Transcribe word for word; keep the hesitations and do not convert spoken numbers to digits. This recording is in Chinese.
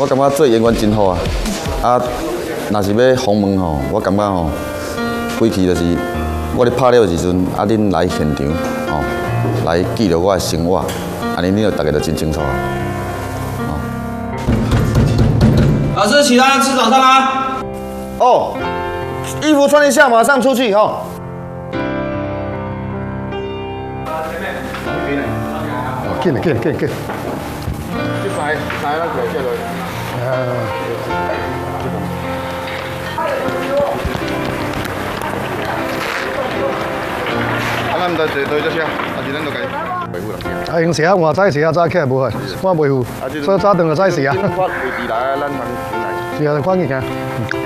我感觉做演员真好啊！啊，若是要访问吼，我感觉吼，规期就是我咧拍了时阵，啊，恁来现场吼，来记录我的生活，安尼恁就大家就真清楚啊。哦。 老师，起来吃早餐啦！ 哦，衣服穿一下，马上出去哈。哦，紧了，紧了，紧了，紧。 这排排那个叫做。啊，咱唔得坐对只车，还是咱就家维护啦。 啊，用时啊，换早时啊，早起来无去，我维护，所以早顿就早时啊。 发位置来，咱通进来。 是啊，赶紧行。